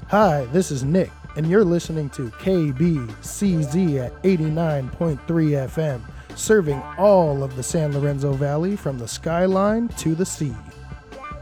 Hi, this is Nick, and you're listening to KBCZ at 89.3 FM, serving all of the San Lorenzo Valley from the skyline to the sea.